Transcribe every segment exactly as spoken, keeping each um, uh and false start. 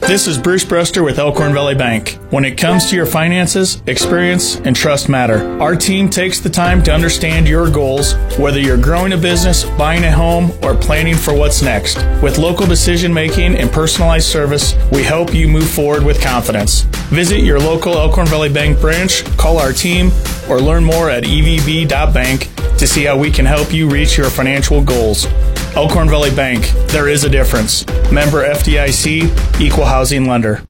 This is Bruce Brewster with Elkhorn Valley Bank. When it comes to your finances, experience and trust matter. Our team takes the time to understand your goals, whether you're growing a business, buying a home, or planning for what's next. With local decision making and personalized service, we help you move forward with confidence. Visit your local Elkhorn Valley Bank branch, call our team, or learn more at e v b dot bank to see how we can help you reach your financial goals. Elkhorn Valley Bank, there is a difference. Member F D I C, Equal Housing Lender.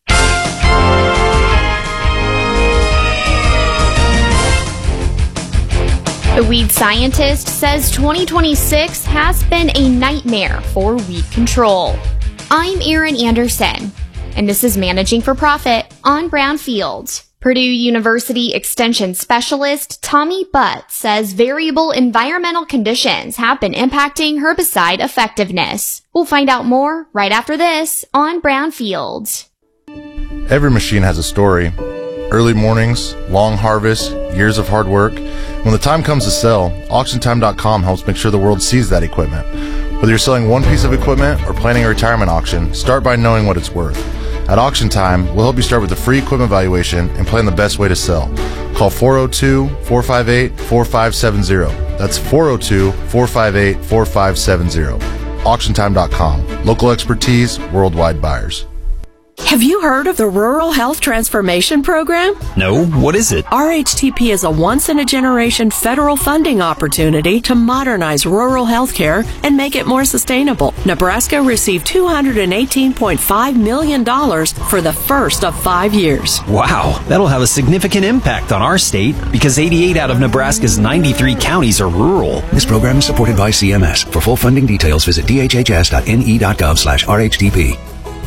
The weed scientist says twenty twenty-six has been a nightmare for weed control. I'm Erin Anderson, and this is Managing for Profit on Brownfield. Purdue University Extension Specialist Tommy Butt says variable environmental conditions have been impacting herbicide effectiveness. We'll find out more right after this on Brownfield. Every machine has a story. Early mornings, long harvests, years of hard work. When the time comes to sell, auction time dot com helps make sure the world sees that equipment. Whether you're selling one piece of equipment or planning a retirement auction, start by knowing what it's worth. At Auction Time, we'll help you start with a free equipment valuation and plan the best way to sell. Call four oh two, four five eight, four five seven zero. That's four oh two, four five eight, four five seven zero. auction time dot com. Local expertise, worldwide buyers. Have you heard of the Rural Health Transformation Program? No, what is it? R H T P is a once-in-a-generation federal funding opportunity to modernize rural health care and make it more sustainable. Nebraska received two hundred eighteen point five million dollars for the first of five years. Wow, that'll have a significant impact on our state because eighty-eight out of Nebraska's ninety-three counties are rural. This program is supported by C M S. For full funding details, visit d h h s dot n e dot gov slash r h t p.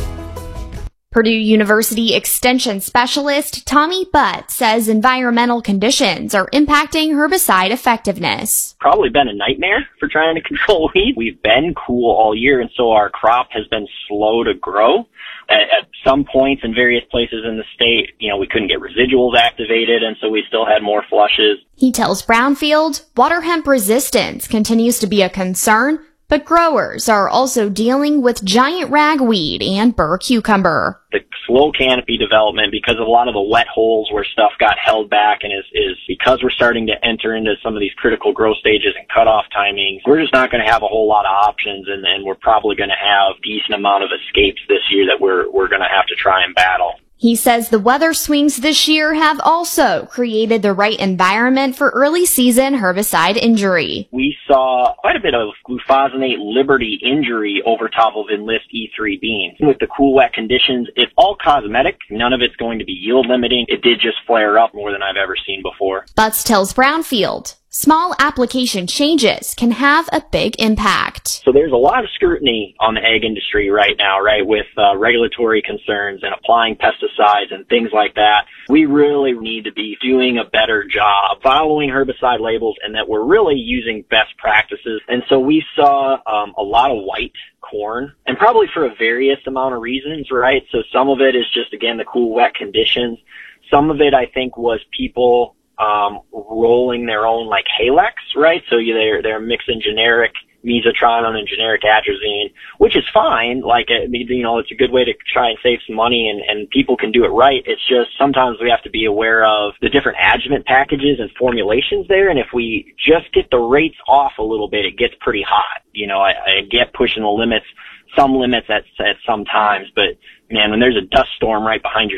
Purdue University Extension Specialist Tommy Butt says environmental conditions are impacting herbicide effectiveness. Probably been a nightmare for trying to control weed. We've been cool all year, and so our crop has been slow to grow. At, at some points in various places in the state, you know, we couldn't get residuals activated, and so we still had more flushes. He tells Brownfield water hemp resistance continues to be a concern, but growers are also dealing with giant ragweed and burr cucumber. The slow canopy development, because of a lot of the wet holes where stuff got held back, and is, is because we're starting to enter into some of these critical growth stages and cutoff timings, we're just not going to have a whole lot of options, and, and we're probably going to have a decent amount of escapes this year that we're, we're going to have to try and battle. He says the weather swings this year have also created the right environment for early season herbicide injury. We saw quite a bit of glufosinate Liberty injury over top of Enlist E three beans. With the cool, wet conditions, it's all cosmetic. None of it's going to be yield limiting. It did just flare up more than I've ever seen before. Butts tells Brownfield small application changes can have a big impact. So there's a lot of scrutiny on the ag industry right now, right, with uh, regulatory concerns and applying pesticides and things like that. We really need to be doing a better job following herbicide labels, and that we're really using best practices. And so we saw um, a lot of white corn, and probably for a various amount of reasons, right? So some of it is just, again, the cool, wet conditions. Some of it, I think, was people um rolling their own like Halex, right? So they're they're mixing generic mesotrione and generic atrazine, which is fine. Like, you know, it's a good way to try and save some money, and, and people can do it right. It's just sometimes we have to be aware of the different adjuvant packages and formulations there, and if we just get the rates off a little bit, it gets pretty hot. You know, I, I get pushing the limits, some limits at, at some times, but man, when there's a dust storm right behind your